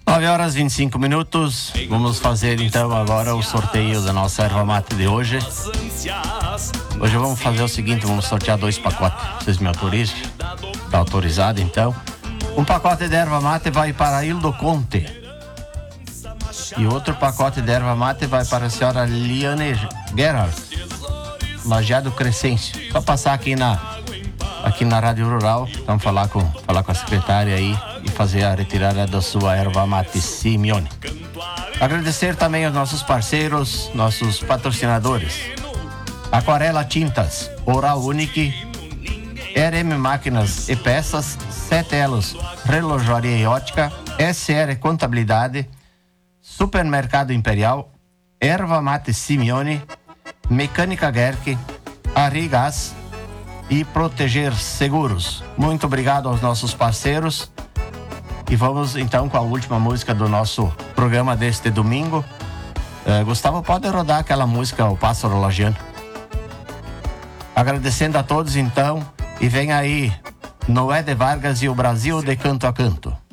9h25. Vamos fazer então agora o sorteio da nossa erva mate de hoje. Hoje vamos fazer o seguinte, vamos sortear 2 pacotes. Vocês me autorizam? Está autorizado então. Um pacote de erva mate vai para Hildo Conte. E outro pacote de erva mate vai para a senhora Liane Gerhardt, Lajeado Crescêncio. Só passar aqui na Rádio Rural, vamos falar com a secretária aí e fazer a retirada da sua erva mate Simeone. Agradecer também aos nossos parceiros, nossos patrocinadores. Aquarela Tintas, Oral Unique, RM Máquinas e Peças, 7 Elos, Relojoaria e Ótica, SR Contabilidade, Supermercado Imperial, Erva Mate Simeone, Mecânica Gerke, Arri Gás e Proteger Seguros. Muito obrigado aos nossos parceiros. E vamos então com a última música do nosso programa deste domingo. Gustavo, pode rodar aquela música, O Pássaro Lajeano. Agradecendo a todos então, e vem aí Noé de Vargas e o Brasil de Canto a Canto.